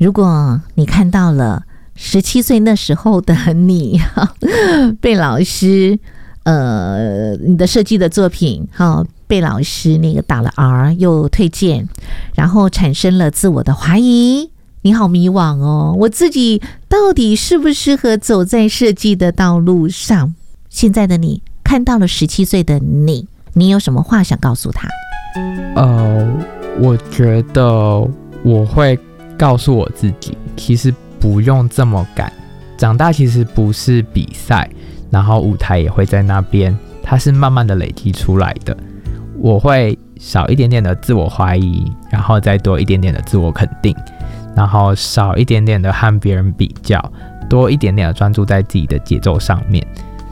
如果你看到了17岁那时候的你被老师你的设计的作品被老师那个打了 R 又推荐，然后产生了自我的怀疑，你好迷惘哦，我自己到底适不适合走在设计的道路上？现在的你看到了17岁的你，你有什么话想告诉他？ 我觉得我会告诉我自己，其实不用这么赶，长大其实不是比赛，然后舞台也会在那边，它是慢慢的累积出来的。我会少一点点的自我怀疑，然后再多一点点的自我肯定，然后少一点点的和别人比较，多一点点的专注在自己的节奏上面。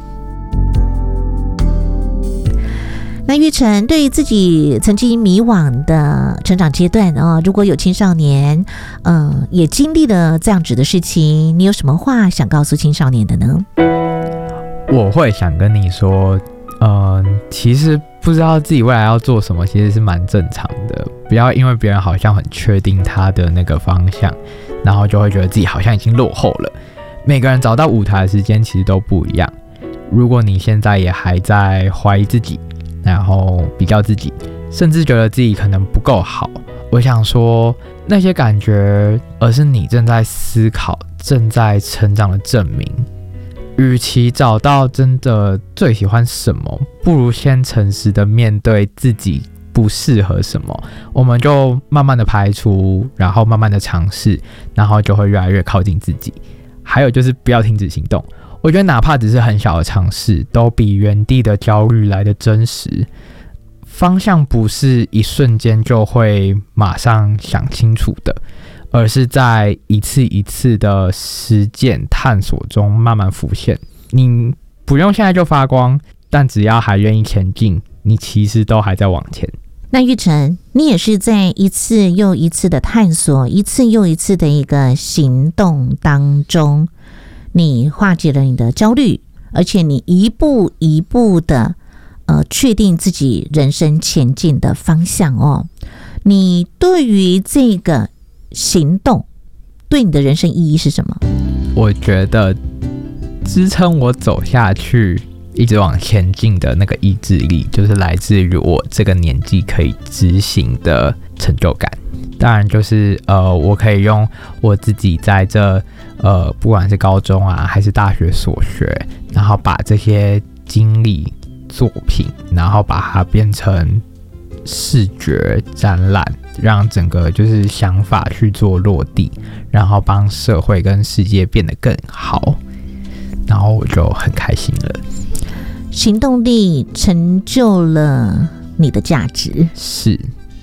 那玉成对于自己曾经迷惘的成长阶段如果有青少年也经历了这样子的事情，你有什么话想告诉青少年的呢？ 我会想跟你说其实不知道自己未来要做什么其实是蛮正常的，不要因为别人好像很确定他的那个方向，然后就会觉得自己好像已经落后了。每个人找到舞台的时间其实都不一样，如果你现在也还在怀疑自己，然后比较自己，甚至觉得自己可能不够好，我想说那些感觉而是你正在思考正在成长的证明。与其找到真的最喜欢什么，不如先诚实的面对自己不适合什么，我们就慢慢的排除，然后慢慢的尝试，然后就会越来越靠近自己。还有就是不要停止行动，我觉得哪怕只是很小的尝试，都比原地的焦虑来的真实。方向不是一瞬间就会马上想清楚的，而是在一次一次的实践探索中慢慢浮现。你不用现在就发光，但只要还愿意前进，你其实都还在往前。 那玉成，你也是在一次又一次的探索，一次又一次的一个行动当中，你化解了你的焦虑，而且你一步一步的确定自己人生前进的方向哦。你对于这个行动对你的人生意义是什么？ 我觉得支撑我走下去一直往前进的那个意志力，就是来自于我这个年纪可以执行的成就感。当然就是我可以用我自己在这不管是高中啊还是大学所学，然后把这些经历作品，然后把它变成视觉展览，让整个就是想法去做落地，然后帮社会跟世界变得更好，然后我就很开心了。 行动力成就了你的价值。 是。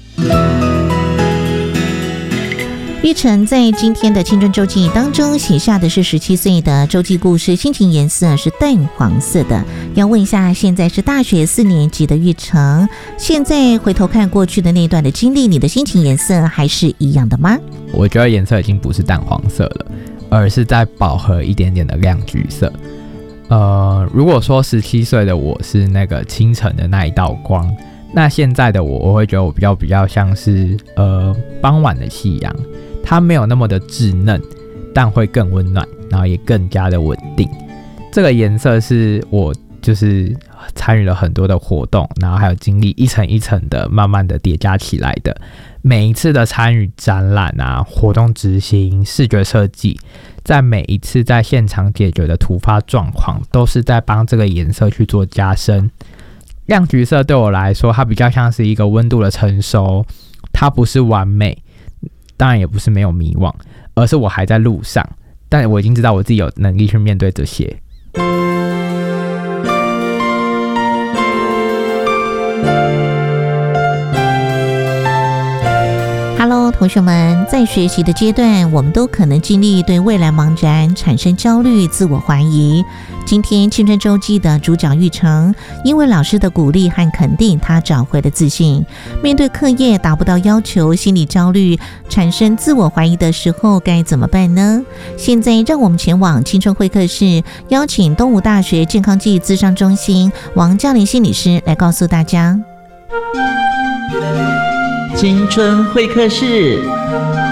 玉成在今天的青春周记当中写下的是17岁的周记故事，心情颜色是淡黄色的。要问一下，现在是大学4年级的玉成，现在回头看过去的那段的经历，你的心情颜色还是一样的吗？ 我觉得颜色已经不是淡黄色了，而是在饱和一点点的亮橘色。如果说17岁的我是那个清晨的那一道光，那现在的我会觉得我比较像是傍晚的夕阳，它没有那么的稚嫩，但会更温暖，然后也更加的稳定。这个颜色是我就是参与了很多的活动，然后还有经历一层一层的慢慢的叠加起来的。每一次的参与展览啊、活动执行、视觉设计，在每一次在现场解决的突发状况，都是在帮这个颜色去做加深。亮橘色对我来说，它比较像是一个温度的成熟，它不是完美，当然也不是没有迷惘，而是我还在路上，但我已经知道我自己有能力去面对这些。 Hello， 同学们，在学习的阶段，我们都可能经历对未来茫然，产生焦虑、自我怀疑。今天青春周记的主角玉成，因为老师的鼓励和肯定，他找回了自信。面对课业达不到要求，心理焦虑，产生自我怀疑的时候，该怎么办呢？现在让我们前往青春会客室，邀请东吴大学健康暨咨商中心王嘉玲心理师来告诉大家。 青春会客室，